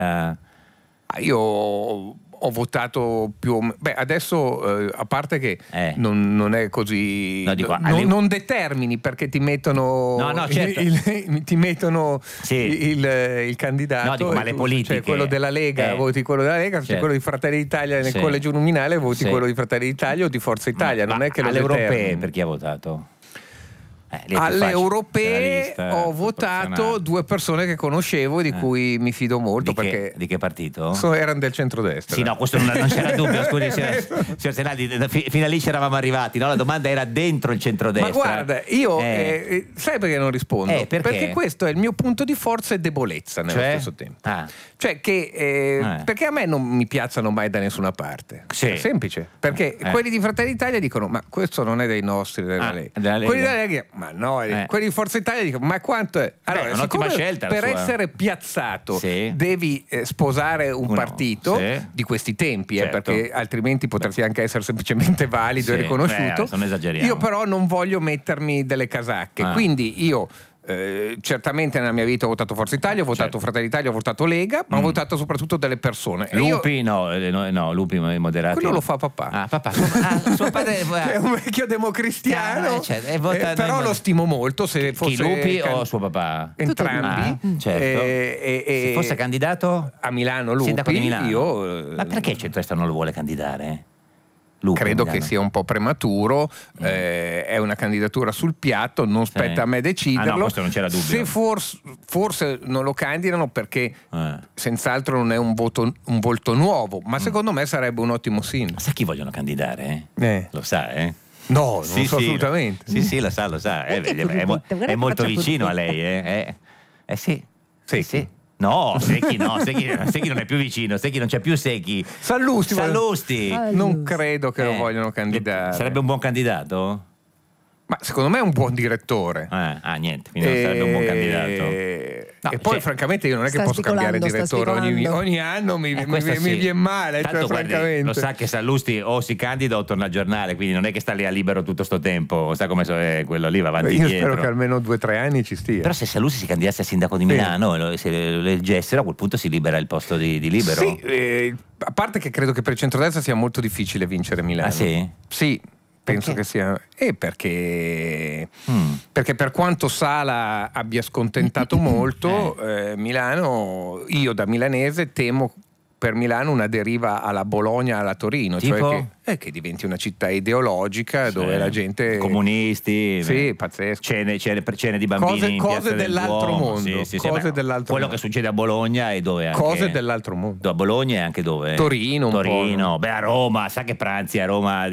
Io ho votato più o meno. Beh, adesso a parte che non è così. No, dico, non determini perché ti mettono. No, certo. Ti mettono il candidato. No, dico, ma le politiche. Cioè quello della Lega, voti quello della Lega, certo. quello di Fratelli d'Italia nel collegio uninominale, voti quello di Fratelli d'Italia o di Forza Italia. Non è che alle europee per chi ha votato? Alle europee ho votato 2 persone che conoscevo e di cui mi fido molto. Di che partito? Erano del centrodestra. Sì, no, questo non c'era dubbio. Scusi, signor Senaldi, fino a lì ci eravamo arrivati. No? La domanda era dentro il centrodestra. Ma guarda, io sai perché non rispondo? Perché questo è il mio punto di forza e debolezza nello stesso tempo. Cioè che perché a me non mi piazzano mai da nessuna parte. È semplice. Perché quelli di Fratelli d'Italia dicono: ma questo non è dei nostri, della Lega. Quelli della Lega, ma no, quelli di Forza Italia dicono: ma quanto è? Allora, è un'ottima scelta per essere piazzato devi sposare un partito di questi tempi, perché altrimenti potresti anche essere semplicemente valido e riconosciuto. Non esageriamo. Io però non voglio mettermi delle casacche, quindi io certamente nella mia vita ho votato Forza Italia, ho votato Fratelli d'Italia, ho votato Lega, ma ho votato soprattutto delle persone. Lupi no, Lupi moderati. Quello lo fa papà. Papà. Suo padre è un vecchio democristiano, però lo stimo molto. Se fosse chi, Lupi o suo papà? Entrambi. Certo. Se fosse candidato a Milano, Lupi. Sindaco di Milano. Ma perché il centrodestra non lo vuole candidare? Credo che sia un po' prematuro, è una candidatura sul piatto, non spetta a me deciderlo. No, questo non c'era dubbio. Se forse non lo candidano perché senz'altro non è un volto nuovo, ma secondo me sarebbe un ottimo sindaco. Ma sa chi vogliono candidare? Lo sa, No, non so assolutamente. Sì, lo sa. È molto vicino a lei, Sì. No, Secchi non è più vicino, Secchi non c'è più Secchi. Sallusti. Non credo che lo vogliano candidare. Sarebbe un buon candidato? Ma secondo me è un buon direttore. Niente, quindi non sarebbe un buon candidato. E poi francamente io non è che posso cambiare direttore ogni anno, mi viene male. Tanto, guardi, lo sa che Sallusti o si candida o torna al giornale, quindi non è che sta lì a libero tutto sto tempo, sa come quello lì va avanti io indietro. Spero che almeno 2 o 3 anni ci stia. Però se Sallusti si candidasse a sindaco di Milano, se lo eleggessero, a quel punto si libera il posto di libero. Sì, a parte che credo che per il centrodestra sia molto difficile vincere Milano. Ah sì? Sì. Penso che sia perché per quanto Sala abbia scontentato molto Milano, io da milanese temo per Milano una deriva alla Bologna, alla Torino, tipo? Cioè che diventi una città ideologica dove la gente comunisti, pazzesco, cene di bambini, cose dell'altro mondo, cose dell'altro quello mondo. Che succede a Bologna e dove anche cose dell'altro mondo, a Bologna e anche dove Torino, beh, a Roma, sa che pranzi a Roma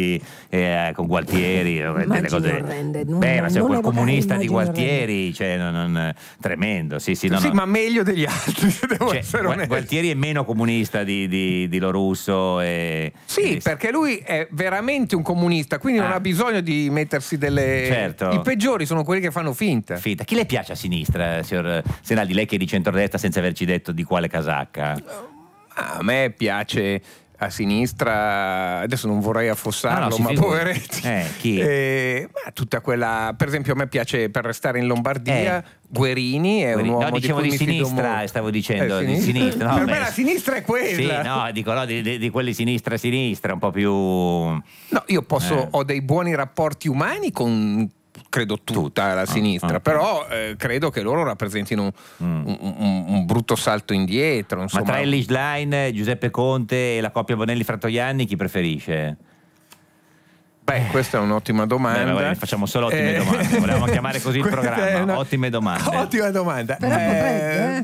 con Gualtieri, delle cose quel comunista di Gualtieri, tremendo, ma meglio degli altri, se devo essere onesto. Gualtieri è meno comunista di Lo Russo perché lui è veramente un comunista, quindi non ha bisogno di mettersi delle... I peggiori sono quelli che fanno finta. Chi le piace a sinistra, signor Senaldi, lei che è di centrodestra senza averci detto di quale casacca? A me piace a sinistra, adesso non vorrei affossarlo, ma poveretti. Chi? Ma tutta quella, per esempio a me piace, per restare in Lombardia, Guerini è un uomo dicevo di sinistra, stavo dicendo di sinistra. Per me la sinistra è quella. Di quelli sinistra, un po' più. No, io ho dei buoni rapporti umani con credo tutta la sinistra, però credo che loro rappresentino un brutto salto indietro. Insomma. Ma tra Elly Schlein, Giuseppe Conte e la coppia Bonelli-Frattoianni chi preferisce? Questa è un'ottima domanda. Facciamo solo ottime domande. Volevamo chiamare così il programma. Ottime domande. Ottima domanda. Però potrebbe.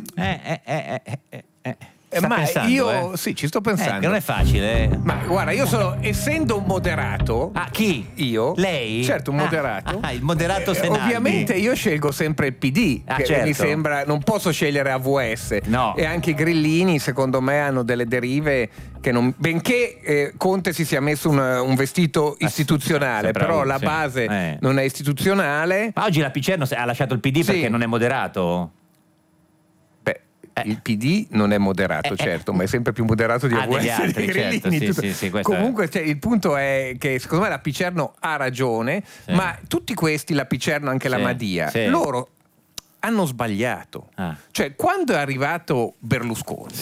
Ma pensando, io ci sto pensando. Che non è facile. Ma guarda, io essendo un moderato. Chi? Io? Lei? Certo, un moderato. Il moderato Senaldi. Ovviamente io scelgo sempre il PD, che mi sembra, non posso scegliere AVS. No. E anche i grillini, secondo me, hanno delle derive che non. Benché Conte si sia messo un vestito istituzionale, però la base non è istituzionale. Ma oggi la Picerno ha lasciato il PD perché non è moderato. Il PD non è moderato, certo, ma è sempre più moderato di AVS dei grillini. Certo, comunque il punto è che secondo me la Picerno ha ragione, ma tutti questi, la Picerno, anche la Madia, loro hanno sbagliato. Cioè, quando è arrivato Berlusconi,